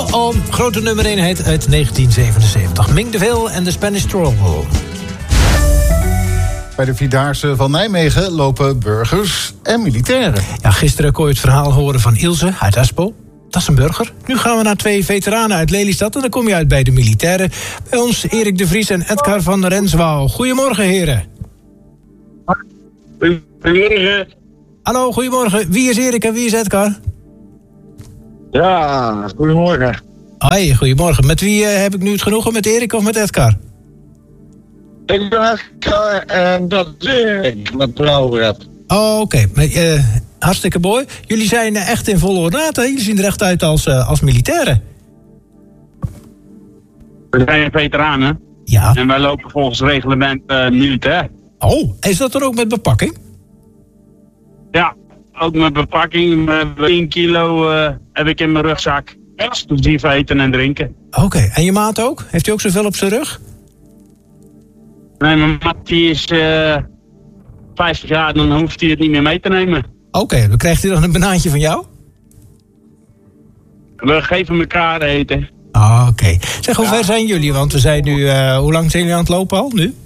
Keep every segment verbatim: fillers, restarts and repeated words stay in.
Oh, grote nummer één hit uit negentien zevenenzeventig. Ming de Veel en de Spanish Stroll. Bij de Vierdaagse van Nijmegen lopen burgers en militairen. Ja, gisteren kon je het verhaal horen van Ilse uit Espel. Dat is een burger. Nu gaan we naar twee veteranen uit Lelystad en dan kom je uit bij de militairen. Bij ons Erik de Vries en Edgar van Renswouw. Goedemorgen, heren. Goedemorgen. Hallo, goedemorgen. Wie is Erik en wie is Edgar? Ja, goedemorgen. Hoi, goedemorgen. Met wie uh, heb ik nu het genoegen? Met Erik of met Edgar? Ik ben Edgar en dat is Erik, met Brouwer. Oh, oké. Okay. Uh, hartstikke mooi. Jullie zijn uh, echt in volle ornaat, hè? Jullie zien er echt uit als, uh, als militairen. We zijn veteranen. Ja. En wij lopen volgens reglement uh, militair. Oh, is dat er ook met bepakking? Ja, ook met bepakking. Met één kilo uh, heb ik in mijn rugzak. Exclusief eten en drinken. Oké, okay. En je maat ook? Heeft hij ook zoveel op zijn rug? Nee, mijn maat die is uh, vijftig jaar, dan hoeft hij het niet meer mee te nemen. Oké, okay, dan krijgt hij dan een banaantje van jou? We geven elkaar eten. Oh, oké. Okay. Zeg, hoe ver zijn jullie? Want we zijn nu, uh, hoe lang zijn jullie aan het lopen al, nu?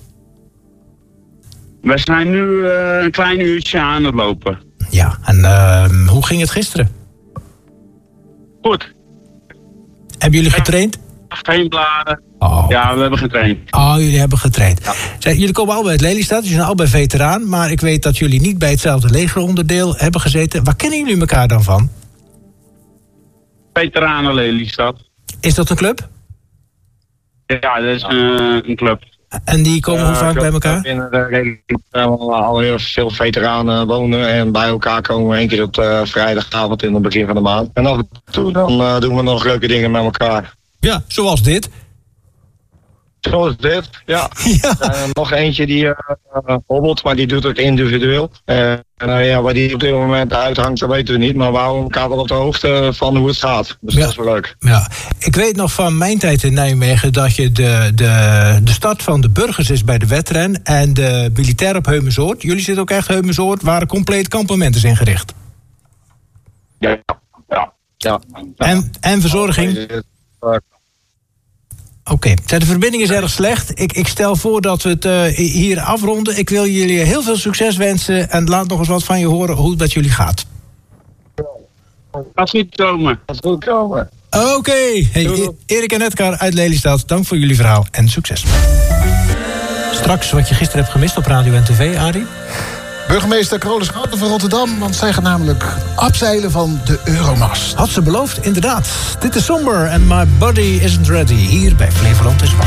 We zijn nu uh, een klein uurtje aan het lopen. Ja, en uh, hoe ging het gisteren? Goed. Hebben jullie getraind? Geen bladen. Oh. Ja, we hebben getraind. Oh, jullie hebben getraind. Ja. Zeg, jullie komen allebei uit Lelystad, jullie zijn allebei veteraan. Maar ik weet dat jullie niet bij hetzelfde legeronderdeel hebben gezeten. Waar kennen jullie elkaar dan van? Veteranen Lelystad. Is dat een club? Ja, dat is uh, een club. En die komen uh, hoe vaak bij elkaar? Binnen de regio al heel veel veteranen wonen en bij elkaar komen we één keer op uh, vrijdagavond in het begin van de maand. En af en toe dan uh, doen we nog leuke dingen met elkaar. Ja, zoals dit. Zoals dit, ja. ja. Uh, nog eentje die uh, uh, hobbelt, maar die doet het individueel. Uh, en uh, ja, waar die op dit moment uithangt, dat weten we niet. Maar we houden elkaar wel op de hoogte van hoe het gaat. Dus ja. Dat is wel leuk. Ja. Ik weet nog van mijn tijd in Nijmegen dat je de, de, de start van de burgers is bij de wedren en de militair op Heumensoord. Jullie zitten ook echt Heumensoord, waar compleet kampementen is ingericht. Ja, ja, ja. En, en verzorging? Oké, okay. De verbinding is erg slecht. Ik, ik stel voor dat we het uh, hier afronden. Ik wil jullie heel veel succes wensen en laat nog eens wat van je horen hoe het met jullie gaat. Gaat goed komen. Gaat goed komen. Oké, okay. Hey, Erik en Edgar uit Lelystad, dank voor jullie verhaal en succes. Straks wat je gisteren hebt gemist op radio en tv, Arie. Burgemeester Carolus Schouten van Rotterdam, want zij gaan namelijk afzeilen van de Euromast. Had ze beloofd, inderdaad. Dit is Somber en My Body Isn't Ready, hier bij Flevoland is Warm.